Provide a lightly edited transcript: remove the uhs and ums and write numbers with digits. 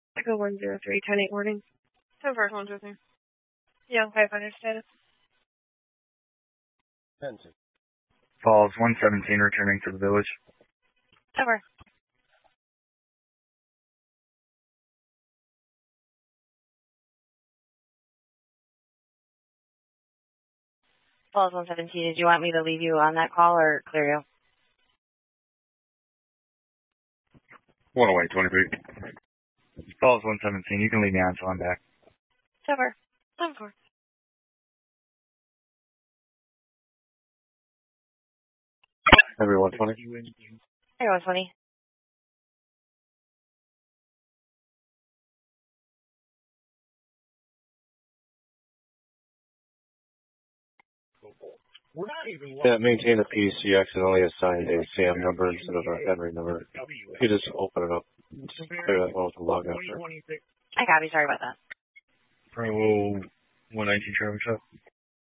Echo 103, 10-8 warning. 10-4, one's with me. Young 500 status. 10-2. Falls 117 returning to the village. Over. Falls 117, did you want me to leave you on that call or clear you? One away, 23. Falls 117, you can leave me on until I'm back. Over. 10-4. Everyone 20. Everyone 20. Yeah, maintain the peace. You accidentally assigned a Sam number instead of a Henry number. You just open it up. Just clear that one with the log after. I copy. Sorry about that. Bravo 119 Charlie Chuck.